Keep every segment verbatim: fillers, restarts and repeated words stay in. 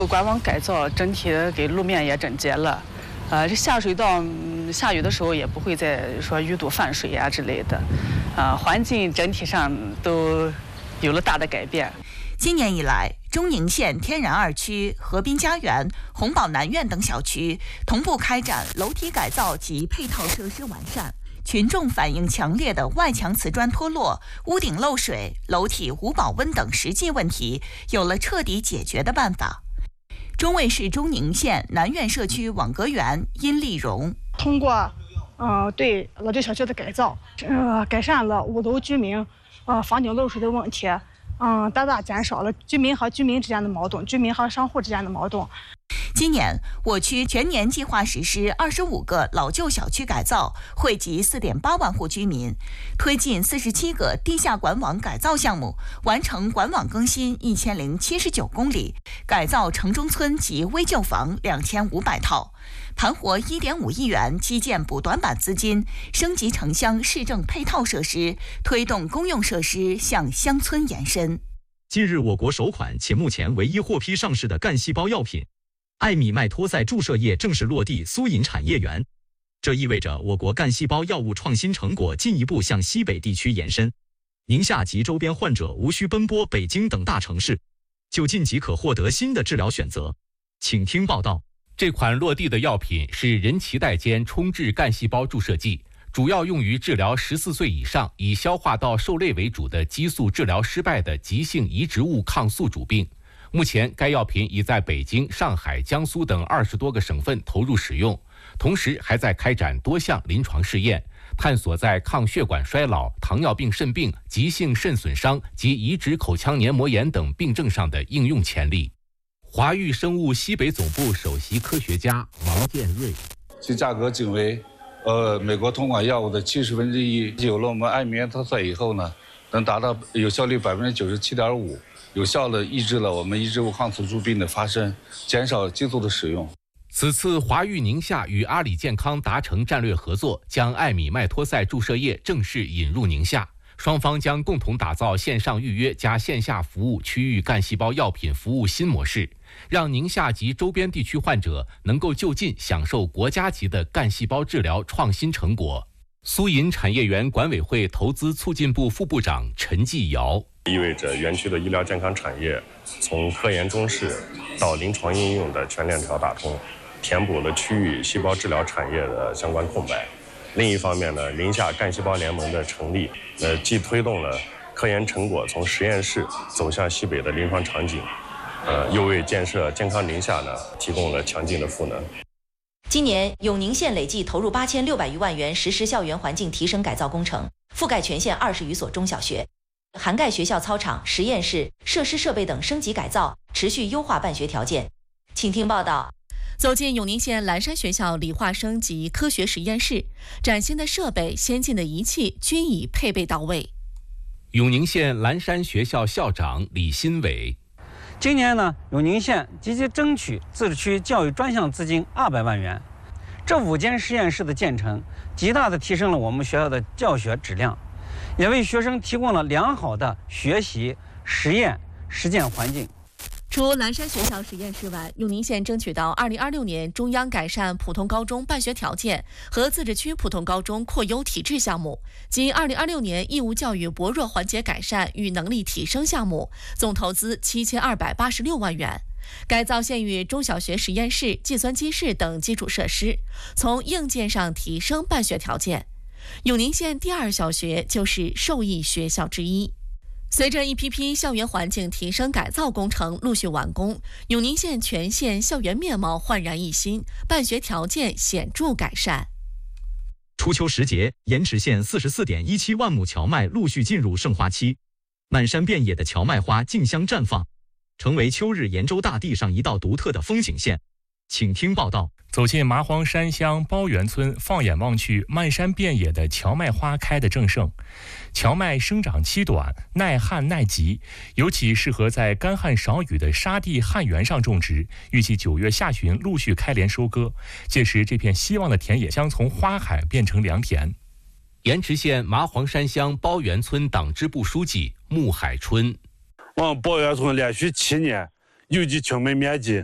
管网改造整体给路面也整洁了，呃，这下水道、嗯、下雨的时候也不会再说淤堵泛水呀、啊、之类的，啊、呃，环境整体上都有了大的改变。 今年以来，中宁县天然二区、河滨家园、红宝南苑等小区同步开展楼体改造及配套设施完善。群众反映强烈的外墙瓷砖脱落、屋顶漏水、楼体无保温等实际问题有了彻底解决的办法。中卫市中宁县南苑社区网格员殷丽荣通过呃对老旧小区的改造，呃改善了五楼居民呃房顶漏水的问题，嗯、呃，大大减少了居民和居民之间的矛盾，居民和商户之间的矛盾。 今年，我区全年计划实施二十五个老旧小区改造，惠及四点八万户居民，推进四十七个地下管网改造项目，完成管网更新一千零七十九公里，改造城中村及危旧房两千五百套，盘活一点五亿元基建补短板资金，升级城乡市政配套设施，推动公用设施向乡村延伸。 近日，我国首款且目前唯一获批上市的干细胞药品艾米麦托赛注射液正式落地苏银产业园，这意味着我国干细胞药物创新成果进一步向西北地区延伸，宁夏及周边患者无需奔波北京等大城市，就近即可获得新的治疗选择。请听报道。 这款落地的药品是人脐带间冲质干细胞注射剂，主要用于治疗十四岁以上以消化道受累为主的激素治疗失败的急性移植物抗宿主病。目前，该药品已在北京、上海、江苏等二十多个省份投入使用，同时还在开展多项临床试验，探索在抗血管衰老、糖尿病肾病、急性肾损伤及移植口腔黏膜炎等病症上的应用潜力。华育生物西北总部首席科学家王建瑞， 其价格仅为呃美国同款药物的七十分之一。有了我们艾米麦托赛以后呢，能达到有效率百分之九十七点五。有效地抑制了我们移植物抗宿主病的发生，减少激素的使用。 此次华育宁夏与阿里健康达成战略合作，将艾米麦托赛注射液正式引入宁夏，双方将共同打造线上预约加线下服务区域干细胞药品服务新模式，让宁夏及周边地区患者能够就近享受国家级的干细胞治疗创新成果。苏银产业园管委会投资促进部副部长陈继尧， 意味着园区的医疗健康产业从科研中试到临床应用的全链条打通，填补了区域细胞治疗产业的相关空白。另一方面呢，宁夏干细胞联盟的成立，呃，既推动了科研成果从实验室走向西北的临床场景，呃，又为建设健康宁夏呢提供了强劲的赋能。 今年，永宁县累计投入八千六百余万元实施校园环境提升改造工程，覆盖全县二十余所中小学，涵盖学校操场、实验室、设施设备等升级改造，持续优化办学条件。请听报道。走进永宁县蓝山学校理化生及科学实验室，崭新的设备、先进的仪器均已配备到位。 永宁县蓝山学校校长李新伟， 今年呢，永宁县积极争取自治区教育专项资金二百万元。这五间实验室的建成，极大地提升了我们学校的教学质量，也为学生提供了良好的学习、实验、实践环境。 除蓝山学校实验室外，永宁县争取到二零二六年中央改善普通高中办学条件和自治区普通高中扩优体制项目及二零二六年义务教育薄弱环节改善与能力提升项目，总投资七千二百八十六万元。改造县域中小学实验室、计算机室等基础设施，从硬件上提升办学条件。永宁县第二小学就是受益学校之一。随着一批批校园环境提升改造工程陆续完工，永宁县全县校园面貌焕然一新，办学条件显著改善。 初秋时节，盐池县四十四点一七万亩荞麦陆续进入盛花期，满山遍野的荞麦花竞相绽放，成为秋日延州大地上一道独特的风景线。请听报道。 走进麻黄山乡包源村，放眼望去，漫山遍野的荞麦花开得正盛。荞麦生长期短，耐旱耐急，尤其适合在干旱少雨的沙地旱源上种植。预计九月下旬陆续开镰收割，届时这片希望的田野将从花海变成良田。 盐池县麻黄山乡包源村党支部书记穆海春， 我们包源村连续七年有机荞麦面积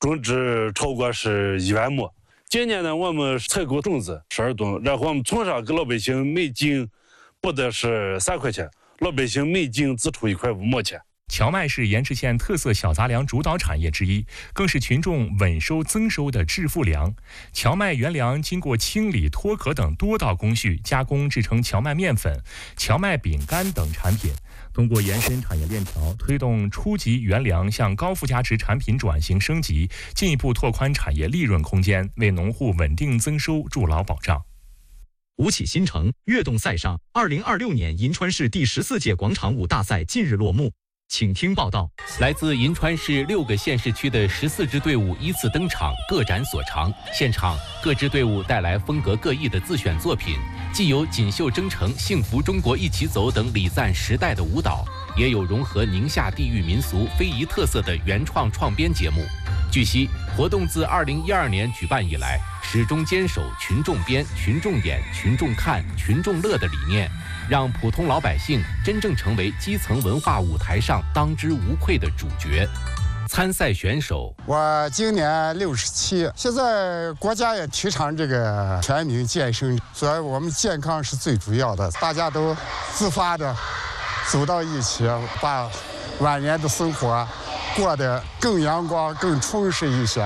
种植超过是一万亩。今年呢，我们采购种子十二吨，然后我们从上给老百姓每斤不得是三块钱，老百姓每斤只出一块五毛钱。 荞麦是盐池县特色小杂粮主导产业之一，更是群众稳收增收的致富粮。荞麦原粮经过清理、脱壳等多道工序加工，制成荞麦面粉、荞麦饼干等产品。通过延伸产业链条，推动初级原粮向高附加值产品转型升级，进一步拓宽产业利润空间，为农户稳定增收筑牢保障。 吴起新城跃动赛上，二零二六年银川市第十四届广场舞大赛近日落幕。请听报道。 来自银川市六个县市区的十四支队伍依次登场，各展所长。现场各支队伍带来风格各异的自选作品，既有锦绣征程、幸福中国一起走等礼赞时代的舞蹈，也有融合宁夏地域民俗非遗特色的原创创编节目。据悉，活动自二零一二年举办以来，始终坚守群众编、群众演、群众看、群众乐的理念，让普通老百姓真正成为基层文化舞台上当之无愧的主角。参赛选手， 我今年六十七，现在国家也提倡这个全民健身，所以我们健康是最主要的，大家都自发的走到一起，把晚年的生活过得更阳光、更充实一些。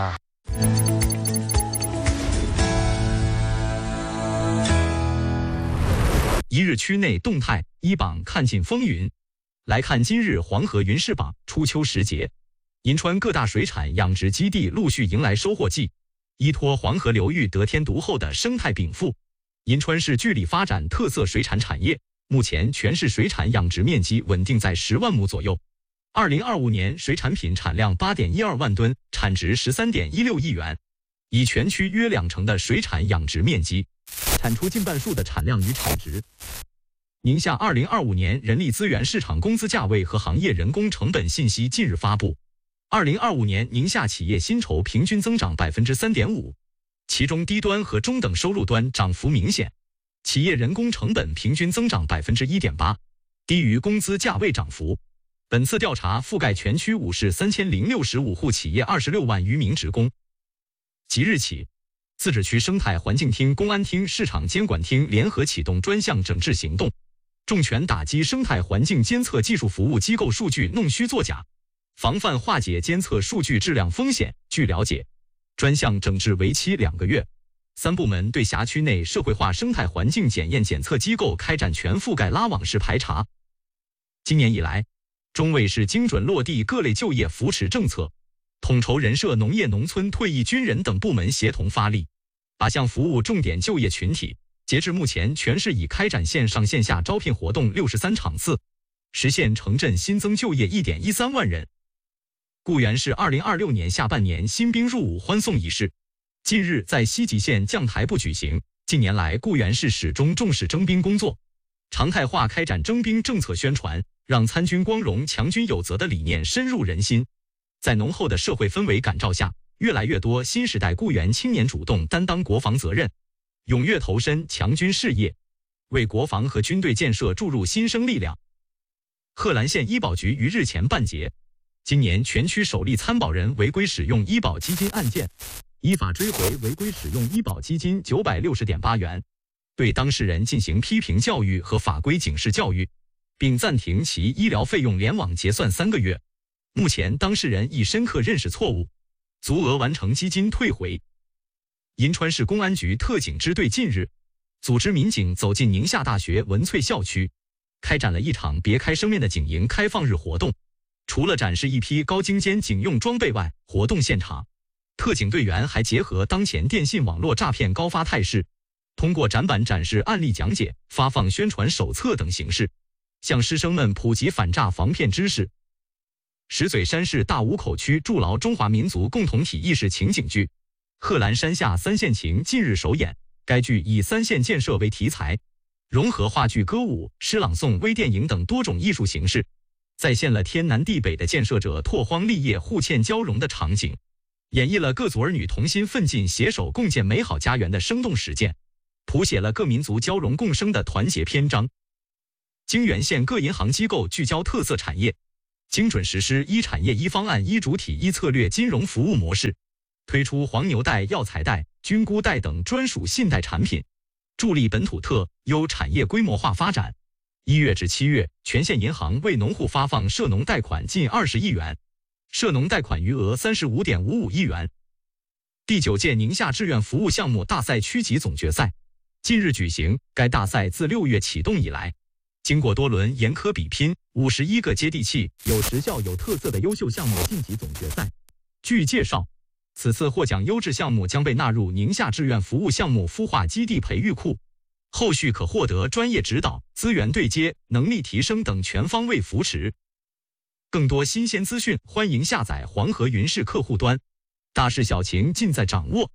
一日区内动态一榜看尽风云，来看今日黄河云氏榜初秋时节。银川各大水产养殖基地陆续迎来收获季，依托黄河流域得天独厚的生态禀赋，银川市据力发展特色水产产业。目前全市水产养殖面积稳定在十万亩左右。二零二五年水产品产量八点一二万吨，产值十三点一六亿元，以全区约两成的水产养殖面积，产出近半数的产量与产值。宁夏二零二五年人力资源市场工资价位和行业人工成本信息近日发布。二零二五年宁夏企业薪酬平均增长百分之三点五，其中低端和中等收入端涨幅明显，企业人工成本平均增长百分之一点八，低于工资价位涨幅。本次调查覆盖全区五市三千零六十五户企业，二十六万余名职工。即日起，自治区生态环境厅、公安厅、市场监管厅联合启动专项整治行动，重拳打击生态环境监测技术服务机构数据弄虚作假，防范化解监测数据质量风险。据了解，专项整治为期两个月，三部门对辖区内社会化生态环境检验检测机构开展全覆盖拉网式排查。今年以来，中卫市精准落地各类就业扶持政策，统筹人社、农业农村、退役军人等部门协同发力，靶向服务重点就业群体。截至目前，全市已开展线上线下招聘活动六十三场次，实现城镇新增就业一点一三万人。固原市二零二六年下半年新兵入伍欢送仪式近日在西吉县将台部举行。近年来，固原市始终重视征兵工作，常态化开展征兵政策宣传，让参军光荣、强军有责的理念深入人心。在浓厚的社会氛围感召下，越来越多新时代固原青年主动担当国防责任，踊跃投身强军事业，为国防和军队建设注入新生力量。贺兰县医保局于日前办结今年全区首例参保人违规使用医保基金案件，依法追回违规使用医保基金九百六十点八元，对当事人进行批评教育和法规警示教育，并暂停其医疗费用联网结算三个月。目前当事人已深刻认识错误，足额完成基金退回。银川市公安局特警支队近日组织民警走进宁夏大学文萃校区，开展了一场别开生面的警营开放日活动。除了展示一批高精尖警用装备外，活动现场特警队员还结合当前电信网络诈骗高发态势，通过展板展示案例讲解、发放宣传手册等形式，向师生们普及反诈防骗知识。石嘴山市大五口区筑牢中华民族共同体意识情景剧《贺兰山下三线情》近日首演。该剧以三线建设为题材，融合话剧、歌舞、诗朗诵、微电影等多种艺术形式，再现了天南地北的建设者拓荒立业、互嵌交融的场景，演绎了各族儿女同心奋进、携手共建美好家园的生动实践，谱写了各民族交融共生的团结篇章。泾源县各银行机构聚焦特色产业，精准实施一产业一方案一主体一策略金融服务模式， 推出黄牛袋、药材袋、菌菇袋等专属信贷产品，助力本土特优产业规模化发展。一月至七月，全县银行为农户发放涉农贷款近二十亿元，涉农贷款余额三十五点五五亿元。第九届宁夏志愿服务项目大赛区级总决赛近日举行。该大赛自六月启动以来，经过多轮严苛比拼，五十一个接地气、有实效、有特色的优秀项目晋级总决赛。据介绍，此次获奖优质项目将被纳入宁夏志愿服务项目孵化基地培育库，后续可获得专业指导、资源对接、能力提升等全方位扶持。更多新鲜资讯，欢迎下载黄河云视客户端。大事小情尽在掌握。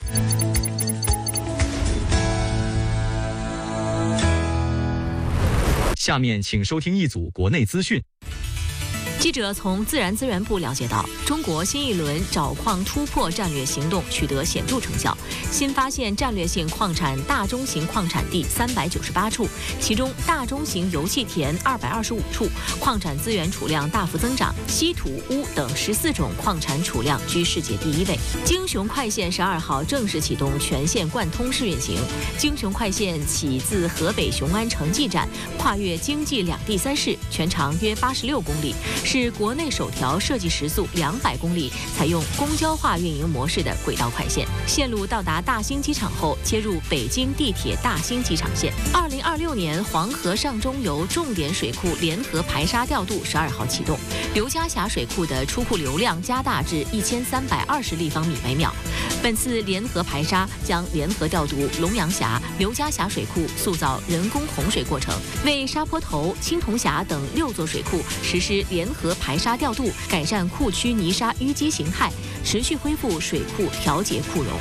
下面请收听一组国内资讯。 记者从自然资源部了解到，中国新一轮找矿突破战略行动取得显著成效，新发现战略性矿产大中型矿产地三百九十八处，其中大中型油气田二百二十五处，矿产资源储量大幅增长，稀土、钨等十四种矿产储量居世界第一位。京雄快线十二号正式启动全线贯通试运行。京雄快线起自河北雄安城际站，跨越京冀两地三市，全长约八十六公里。是国内首条设计时速两百公里、采用公交化运营模式的轨道快线。线路到达大兴机场后，切入北京地铁大兴机场线。二零二六年黄河上中游重点水库联合排沙调度十二号启动，刘家峡水库的出库流量加大至一千三百二十立方米每秒。本次联合排沙将联合调度龙阳峡、刘家峡水库，塑造人工洪水过程，为沙坡头、青铜峡等六座水库实施联合排沙调度，改善库区泥沙淤积形态，持续恢复水库调节库容。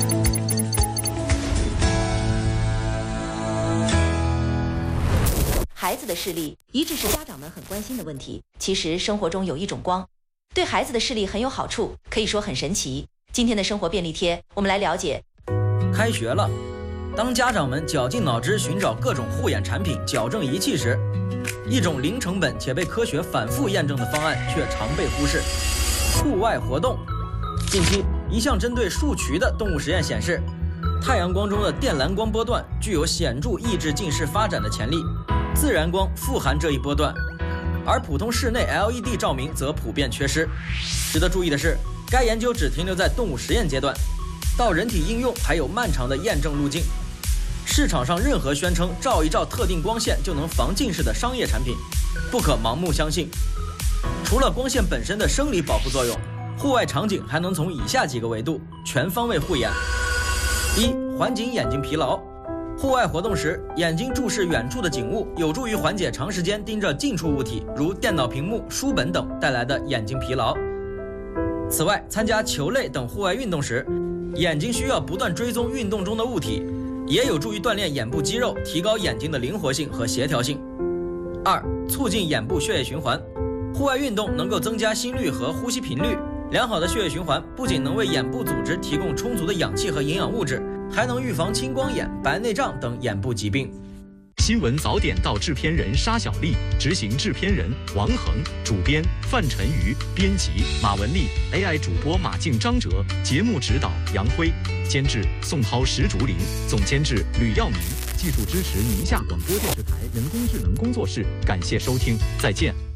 孩子的视力一直是家长们很关心的问题。其实生活中有一种光，对孩子的视力很有好处，可以说很神奇。今天的生活便利贴，我们来了解。 开学了，当家长们绞尽脑汁寻找各种护眼产品、矫正仪器时，一种零成本且被科学反复验证的方案却常被忽视：户外活动。近期，一项针对树渠的动物实验显示，太阳光中的电蓝光波段具有显著抑制近视发展的潜力，自然光富含这一波段，而普通室内 L E D 照明则普遍缺失。值得注意的是，该研究只停留在动物实验阶段，到人体应用还有漫长的验证路径。市场上任何宣称照一照特定光线就能防近视的商业产品，不可盲目相信。除了光线本身的生理保护作用，户外场景还能从以下几个维度全方位护眼：一、缓解眼睛疲劳。户外活动时，眼睛注视远处的景物，有助于缓解长时间盯着近处物体，如电脑屏幕、书本等带来的眼睛疲劳。此外，参加球类等户外运动时，眼睛需要不断追踪运动中的物体，也有助于锻炼眼部肌肉，提高眼睛的灵活性和协调性。二、促进眼部血液循环。户外运动能够增加心率和呼吸频率，良好的血液循环不仅能为眼部组织提供充足的氧气和营养物质，还能预防青光眼、白内障等眼部疾病。 新闻早点到制片人沙小丽，执行制片人王恒，主编范晨瑜，编辑马文丽 ，A I 主播马静、张哲，节目指导杨辉，监制宋涛、石竹林，总监制吕耀明，技术支持宁夏广播电视台人工智能工作室。感谢收听，再见。